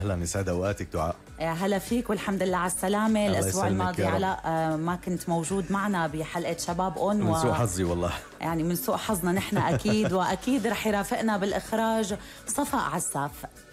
اهلا، يسعد اوقاتك دعاء. هلا فيك والحمد لله على السلامة. الأسبوع يسلمك الماضي يا رب. علاء ما كنت موجود معنا بحلقة شباب أون من سوء حظي والله. يعني من سوء حظنا نحن أكيد وأكيد رح يرافقنا بالإخراج صفاء عساف.